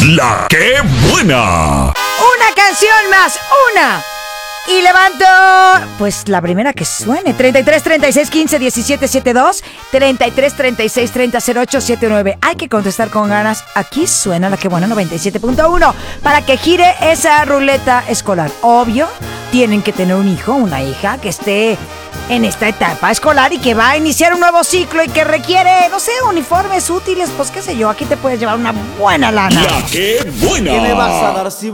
La que buena. Una canción más, una. Y levanto, pues la primera que suene. 33 36 15 17 72, 33 36 30 08 79. Hay que contestar con ganas. Aquí suena La que buena 97.1 para que gire esa ruleta escolar. Obvio, tienen que tener un hijo, una hija que esté en esta etapa escolar y que va a iniciar un nuevo ciclo y que requiere, no sé, uniformes útiles, pues qué sé yo. Aquí te puedes llevar una buena lana. La que buena. ¿Qué me vas a dar si